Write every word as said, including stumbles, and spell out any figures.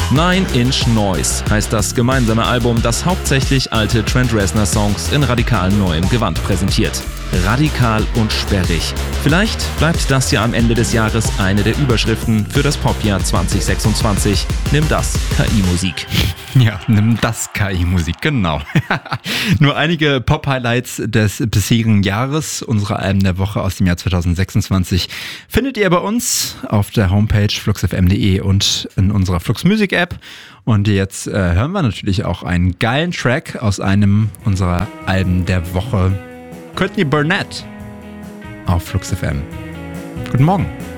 Nine Inch Noise heißt das gemeinsame Album, das hauptsächlich alte Trent Reznor-Songs in radikal neuem Gewand präsentiert. Radikal und sperrig. Vielleicht bleibt das ja am Ende des Jahres eine der Überschriften für das Popjahr zwanzig sechsundzwanzig. Nimm das, K I-Musik. Ja, nimm das, K I-Musik, genau. Nur einige Pop-Highlights des bisherigen Jahres. Unsere Alben der Woche aus dem Jahr zwanzig sechsundzwanzig findet ihr bei uns auf der Homepage flux f m punkt d e und in unserer Flux Music App. Und jetzt äh, hören wir natürlich auch einen geilen Track aus einem unserer Alben der Woche. Courtney Barnett auf Flux F M. Guten Morgen.